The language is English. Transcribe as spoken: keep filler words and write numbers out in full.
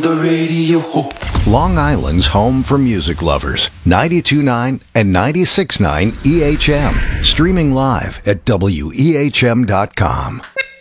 the radio. Long Island's home for music lovers. ninety-two point nine and ninety-six point nine E H M. Streaming live at W E H M dot com.